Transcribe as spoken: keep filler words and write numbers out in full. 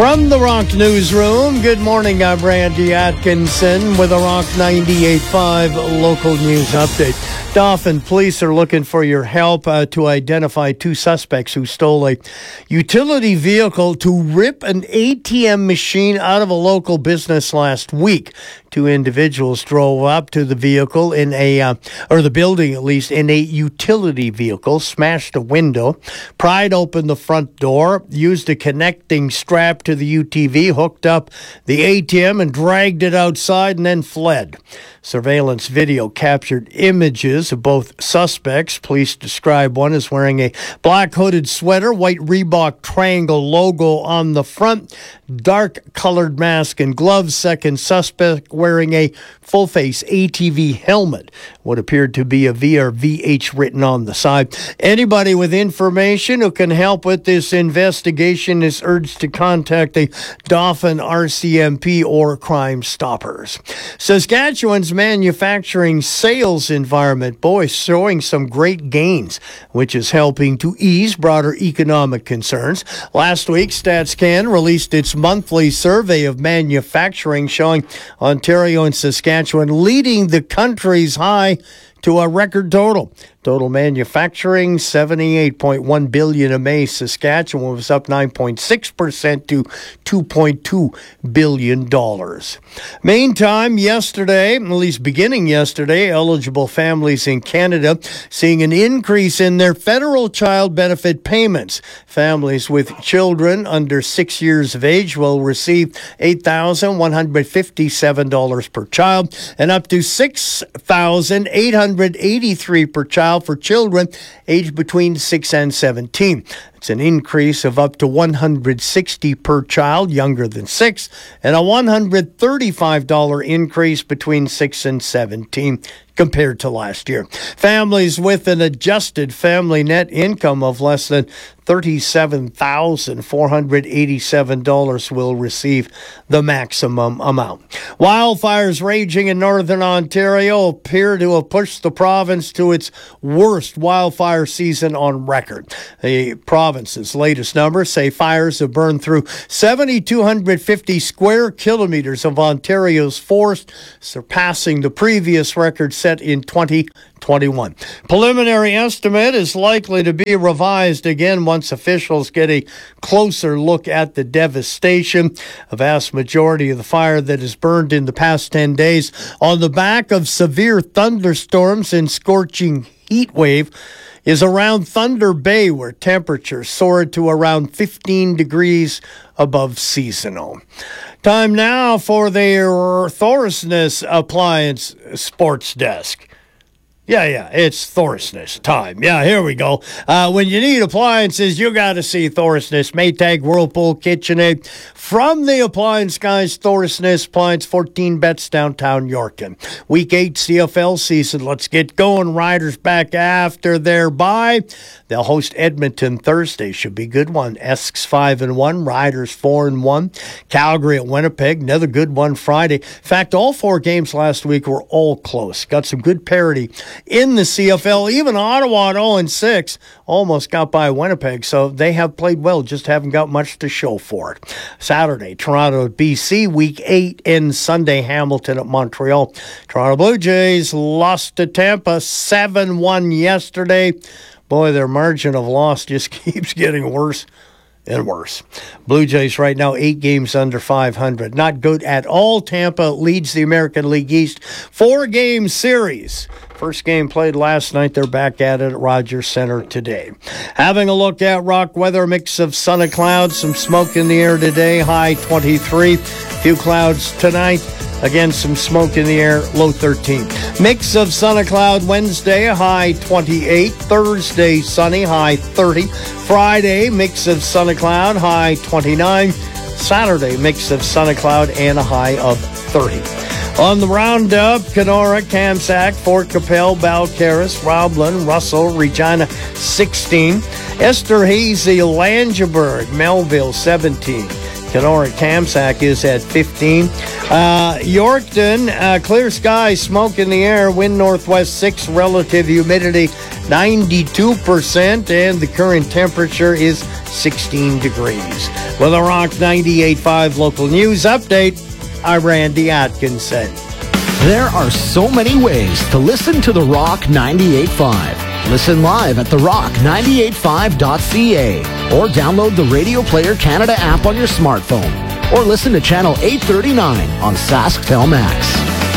From the Rock Newsroom, good morning. I'm Randy Atkinson with a Rock ninety-eight point five local news update. Dauphin police are looking for your help uh, to identify two suspects who stole a utility vehicle to rip an A T M machine out of a local business last week. Two individuals drove up to the vehicle in a, uh, or the building at least, in a utility vehicle, smashed a window, pried open the front door, used a connecting strap to the U T V, hooked up the A T M and dragged it outside and then fled. Surveillance video captured images of both suspects. Police describe one as wearing a black hooded sweater, white Reebok triangle logo on the front, dark colored mask and gloves. Second suspect wearing a full-face A T V helmet, what appeared to be a V or V H written on the side. Anybody with information who can help with this investigation is urged to contact the Dauphin R C M P or Crime Stoppers. Saskatchewan's manufacturing sales environment, boy, showing some great gains, which is helping to ease broader economic concerns. Last week, StatsCan released its monthly survey of manufacturing, showing Ontario and Saskatchewan leading the country's high to a record total. Total manufacturing, seventy-eight point one billion dollars in May. Saskatchewan was up nine point six percent to two point two billion dollars. Meantime, yesterday, at least beginning yesterday, eligible families in Canada seeing an increase in their federal child benefit payments. Families with children under six years of age will receive eight thousand one hundred fifty-seven dollars per child and up to six thousand eight hundred eighty-three dollars per child for children aged between six and seventeen. It's an increase of up to one hundred sixty dollars per child younger than six, and a one hundred thirty-five dollars increase between six and seventeen compared to last year. Families with an adjusted family net income of less than thirty-seven thousand four hundred eighty-seven dollars will receive the maximum amount. Wildfires raging in northern Ontario appear to have pushed the province to its worst wildfire season on record. The province's latest numbers say fires have burned through seven thousand two hundred fifty square kilometers of Ontario's forest, surpassing the previous record set in twenty twenty-one. Preliminary estimate is likely to be revised again once officials get a closer look at the devastation. A vast majority of the fire that has burned in the past ten days on the back of severe thunderstorms and scorching heat wave is around Thunder Bay, where temperatures soared to around fifteen degrees above seasonal. Time now for the Thorsness Appliance Sports Desk. Yeah, yeah, it's Thorsness time. Yeah, here we go. Uh, when you need appliances, you got to see Thorsness. Maytag, Whirlpool, KitchenAid. From the appliance guys, Thorsness Appliance, fourteen bets downtown Yorkin. Week eight C F L season. Let's get going. Riders back after their bye. They'll host Edmonton Thursday. Should be a good one. Esks five and one. Riders four and one. Calgary at Winnipeg. Another good one Friday. In fact, all four games last week were all close. Got some good parity in the C F L. Even Ottawa at oh and six almost got by Winnipeg, so they have played well, just haven't got much to show for it. Saturday, Toronto at B C, week eight, and Sunday, Hamilton at Montreal. Toronto Blue Jays lost to Tampa seven one yesterday. Boy, their margin of loss just keeps getting worse and worse. Blue Jays right now eight games under five hundred. Not good at all. Tampa leads the American League East four-game series. First game played last night. They're back at it at Rogers Center today. Having a look at rock weather, mix of sun and clouds, some smoke in the air today, high twenty-three. Few clouds tonight. Again, some smoke in the air, low thirteen. Mix of sun and cloud Wednesday, high twenty-eight. Thursday, sunny, high thirty. Friday, mix of sun and cloud, high twenty-nine. Saturday, mix of sun and cloud and a high of thirty. On the roundup, Kenora, Kamsack, Fort Capel, Balcarres, Roblin, Russell, Regina, sixteen. Esterhazy, Langeberg, Melville, seventeen. Kenora, Kamsack is at fifteen. Uh, Yorkton, uh, clear sky, smoke in the air, wind northwest six, relative humidity ninety-two percent, and the current temperature is sixteen degrees. With a Rock ninety-eight point five local news update, I'm Randy Atkinson. There are so many ways to listen to The Rock ninety-eight point five. Listen live at the rock ninety-eight five dot c a or download the Radio Player Canada app on your smartphone or listen to Channel eight thirty-nine on Sasktel Max.